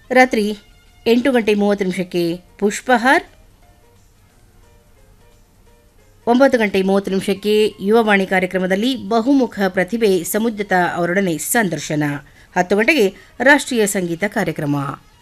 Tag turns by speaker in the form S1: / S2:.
S1: ರಾತ್ರಿ 8:30 ಪುಷ್ಪಹಾರ್, 9:30 ಯುವವಾಣಿ ಕಾರ್ಯಕ್ರಮದಲ್ಲಿ ಬಹುಮುಖ ಪ್ರತಿಭೆ ಸಮುದ್ರತಾ ಅವರೊಡನೆ ಸಂದರ್ಶನ. 10 ಗಂಟೆಗೆ ರಾಷ್ಟ್ರೀಯ ಸಂಗೀತ ಕಾರ್ಯಕ್ರಮ.